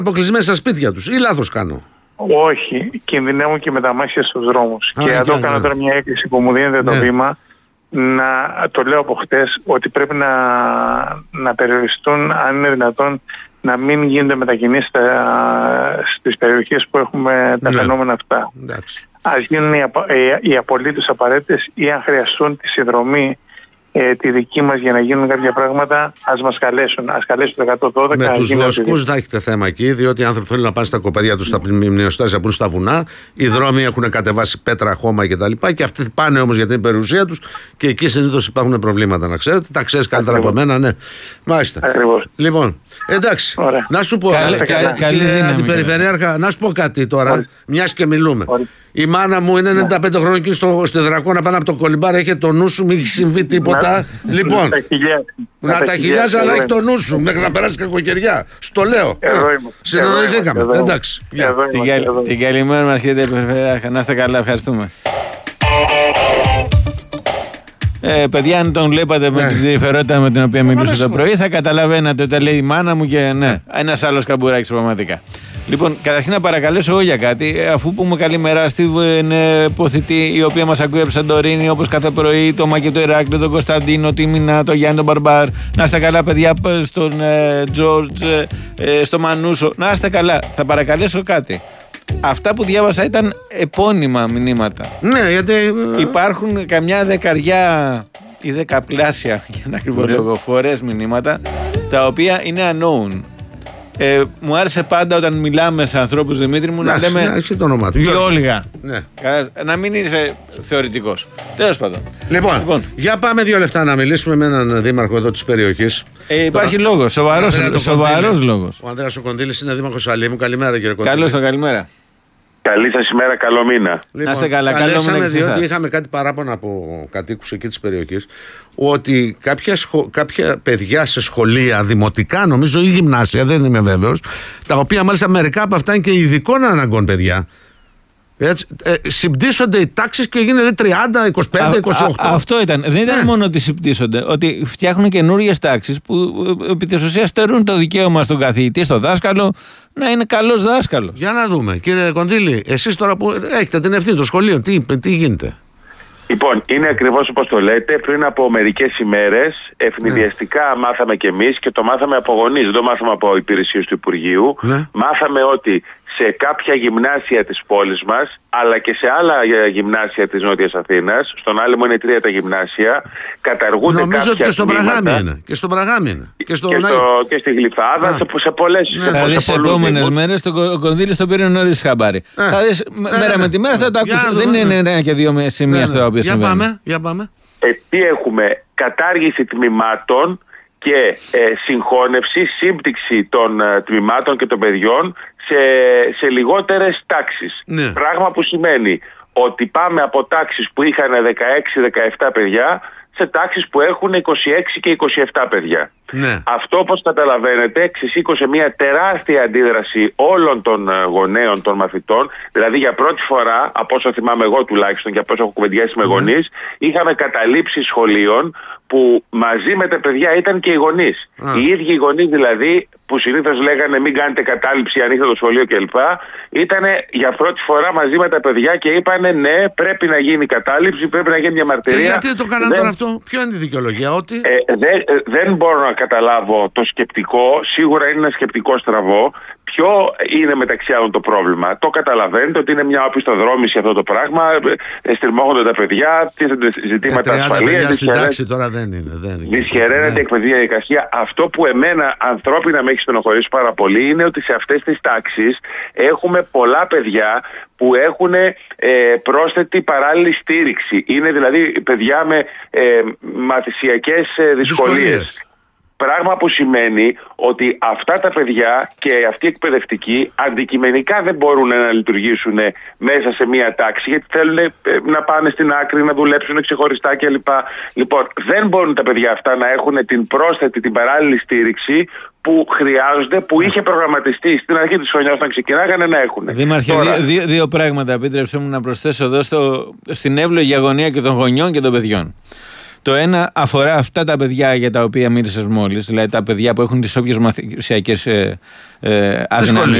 αποκλεισμένοι στα σπίτια τους, ή λάθος κάνω? Όχι, κινδυνεύουν και με τα αμάξια στους δρόμους. Και εδώ κάνω τώρα μια έκκληση που μου δίνεται το βήμα. Το λέω από χτες ότι πρέπει να περιοριστούν, αν είναι δυνατόν, να μην γίνονται μετακινήσεις στις περιοχές που έχουμε τα φαινόμενα αυτά. Ας γίνουν οι απολύτως απαραίτητες, ή αν χρειαστούν τη συνδρομή τη δική μας για να γίνουν κάποια πράγματα, ας μας καλέσουν. Ας καλέσουν το 112. Με τους βοσκούς θα έχετε θέμα εκεί, διότι οι άνθρωποι θέλουν να πάνε στα κοπέδια τους, στα μνημειοστάσια που είναι στα βουνά. Οι δρόμοι έχουν κατεβάσει πέτρα, χώμα κτλ. Και αυτοί πάνε όμως για την περιουσία τους και εκεί συνήθως υπάρχουν προβλήματα, να ξέρετε. Τα ξέρεις καλύτερα από μένα, ναι. Μάλιστα. Ακριβώς. Λοιπόν, εντάξει. Ωραία. Να σου πω, Αντιπεριφερειάρχα, να σου πω κάτι τώρα, μιας και μιλούμε. Η μάνα μου είναι 95 χρόνια και στη Δρακώνα πάνω από το Κολυμπάρ. Έχει το νου σου, μην έχει συμβεί τίποτα. Λοιπόν, να τα χιλιάζει, αλλά έχει το νου σου μέχρι να περάσει κακοκαιριά. Στο λέω. Συνεννοηθήκαμε. Εντάξει. Την καλημέρα μας, κύριε Περιφερειάρχα. Να είστε καλά, ευχαριστούμε. Παιδιά, αν τον βλέπατε με την περιφερότητα με την οποία μιλούσε το πρωί, θα καταλαβαίνατε ότι λέει η μάνα μου και ναι, ένας άλλος καμπουράκης πραγματικά. Λοιπόν, καταρχήν να παρακαλέσω εγώ για κάτι, αφού πούμε καλημέρα στη Ποθητή, η οποία μας ακούει από Σαντορίνη, όπως κάθε πρωί, το Μάκη, το Ηράκλειο, τον Κωνσταντίνο, τη Μινά, το Γιάννη, τον Μπαρμπάρ. Να είστε καλά, παιδιά, στον Τζόρτζ, στο Μανούσο. Να είστε καλά. Θα παρακαλέσω κάτι. Αυτά που διάβασα ήταν επώνυμα μηνύματα. Ναι, γιατί υπάρχουν καμιά δεκαριά ή δεκαπλάσια, για να ακριβώς φορές μηνύματα, τα οποία είναι unknown. Μου άρεσε πάντα όταν μιλάμε σε ανθρώπους, Δημήτρη μου, να λέμε το όνομά του. Γιώργα. Ναι. Να μην είσαι θεωρητικός. Τέλος πάντων. Λοιπόν, για πάμε 2 λεπτά να μιλήσουμε με έναν δήμαρχο εδώ της περιοχής. Υπάρχει λόγος, σοβαρός λόγος. Ο Ανδρέας ο Κονδύλης είναι δήμαρχος Αλήμου. Καλημέρα, κύριε Κονδύλη. Καλώς το καλημέρα. Καλή σας ημέρα, καλό μήνα. Λοιπόν, να είστε καλά, καλέσαμε διότι είχαμε κάτι παράπονα από κατοίκους εκεί της περιοχής, ότι κάποια παιδιά σε σχολεία δημοτικά, νομίζω, ή γυμνάσια, δεν είμαι βέβαιος, τα οποία μάλιστα μερικά από αυτά είναι και ειδικών αναγκών παιδιά, έτσι, συμπτύσσονται οι τάξεις και γίνεται 30, 25, 28. Αυτό ήταν. Δεν ήταν μόνο ότι συμπτύσσονται, ότι φτιάχνουν καινούριες τάξεις που επί της ουσίας στερούν το δικαίωμα στον καθηγητή, στο δάσκαλο, να είναι καλός δάσκαλος. Για να δούμε. Κύριε Κονδύλη, εσείς τώρα που έχετε την ευθύνη των σχολείων, τι γίνεται? Λοιπόν, είναι ακριβώς όπως το λέτε. Πριν από μερικές ημέρες, ευνηδιαστικά μάθαμε κι εμείς, και το μάθαμε από γονείς, δεν το μάθαμε από υπηρεσίες του Υπουργείου. Μάθαμε ότι σε κάποια γυμνάσια της πόλης μας, αλλά και σε άλλα γυμνάσια της Νότιας Αθήνας, στον Άλυμο είναι 3 τα γυμνάσια, καταργούνται κάποια. Νομίζω ότι και στον Πραγάμι είναι. Και στον Πραγάμι είναι. Και στη Γλυφάδα, σε πολλές. Θα δεις τις επόμενες μέρες το Κονδύλι στο πήρε νωρίς χαμπάρι. Θα δεις μέρα με τη μέρα θα το ακούσεις. Δεν είναι 1 και 2 σημεία στα οποία συμβαίνει. Για πάμε. Τι έχουμε? Κατάργηση τμήματων και συγχώνευση, σύμπτυξη των τμήματων και των παιδιών σε λιγότερες τάξεις. Ναι. Πράγμα που σημαίνει ότι πάμε από τάξεις που είχαν 16-17 παιδιά σε τάξεις που έχουν 26 και 27 παιδιά. Ναι. Αυτό, όπως καταλαβαίνετε, ξεσήκωσε μια τεράστια αντίδραση όλων των γονέων, των μαθητών. Δηλαδή, για πρώτη φορά, από όσο θυμάμαι εγώ τουλάχιστον και από όσο έχω κουβεντιάσει με γονείς, είχαμε καταλήψεις σχολείων που μαζί με τα παιδιά ήταν και οι γονείς. Οι ίδιοι οι γονείς δηλαδή, που συνήθως λέγανε μην κάνετε κατάληψη, ανοίξτε το σχολείο κλπ. Ήταν για πρώτη φορά μαζί με τα παιδιά και είπανε ναι, πρέπει να γίνει κατάληψη, πρέπει να γίνει μια μαρτυρία. Και γιατί το κάνανε τώρα αυτό? Ποια είναι η δικαιολογία? Ότι δεν μπορώ να καταλάβω το σκεπτικό. Σίγουρα είναι ένα σκεπτικό στραβό. Ποιο είναι μεταξύ άλλων το πρόβλημα? Το καταλαβαίνετε ότι είναι μια οπισθοδρόμηση αυτό το πράγμα. Στριμώγονται τα παιδιά, τίθενται ζητήματα ασφαλείας. Στην τάξη τώρα δεν είναι. Δυσχεραίνεται η εκπαιδευτική διαδικασία. Αυτό που εμένα ανθρώπινα με έχει στενοχωρήσει πάρα πολύ είναι ότι σε αυτές τις τάξεις έχουμε πολλά παιδιά που έχουν πρόσθετη παράλληλη στήριξη. Είναι δηλαδή παιδιά με μαθησιακές δυσκολίες. Πράγμα που σημαίνει ότι αυτά τα παιδιά και αυτοί οι εκπαιδευτικοί αντικειμενικά δεν μπορούν να λειτουργήσουν μέσα σε μία τάξη, γιατί θέλουν να πάνε στην άκρη, να δουλέψουν ξεχωριστά κλπ. Λοιπόν, δεν μπορούν τα παιδιά αυτά να έχουν την πρόσθετη, την παράλληλη στήριξη που χρειάζονται, που είχε προγραμματιστεί στην αρχή της χρονιάς όταν ξεκινάγανε να έχουν. Δήμαρχε, δύο πράγματα επίτρεψέ μου να προσθέσω εδώ στην εύλογη αγωνία και των γονιών και των παιδιών. Το ένα αφορά αυτά τα παιδιά για τα οποία μίλησες μόλις, δηλαδή τα παιδιά που έχουν τις όποιες μαθησιακές αδυναμίες.